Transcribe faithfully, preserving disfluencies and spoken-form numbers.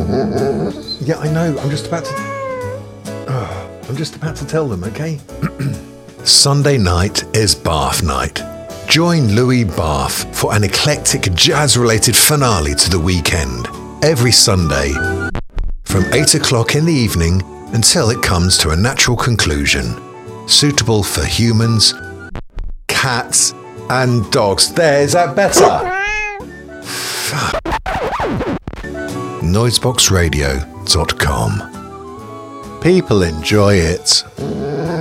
Yeah, I know. I'm just about to... Oh, I'm just about to tell them, okay? Sunday night is Bath night. Join Louis Bath for an eclectic jazz-related finale to the weekend. Every Sunday from eight o'clock in the evening until it comes to a natural conclusion. Suitable for humans, cats and dogs. There, is that better? Fuck. noisebox radio dot com. People enjoy it.